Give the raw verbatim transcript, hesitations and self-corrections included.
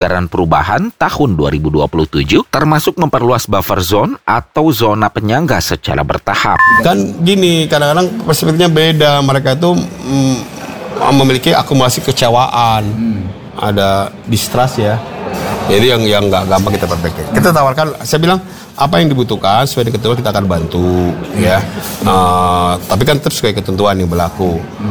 Anggaran perubahan tahun dua ribu dua puluh tujuh termasuk memperluas buffer zone atau zona penyangga secara bertahap. Kan gini, kadang-kadang perspektifnya beda. Mereka itu mm, memiliki akumulasi kecewaan, hmm. ada distrust ya. Jadi yang yang nggak gampang kita perbaiki. Kita tawarkan, saya bilang apa yang dibutuhkan sesuai dengan ketentuan kita akan bantu, ya. Uh, tapi kan tetap sesuai ketentuan yang berlaku.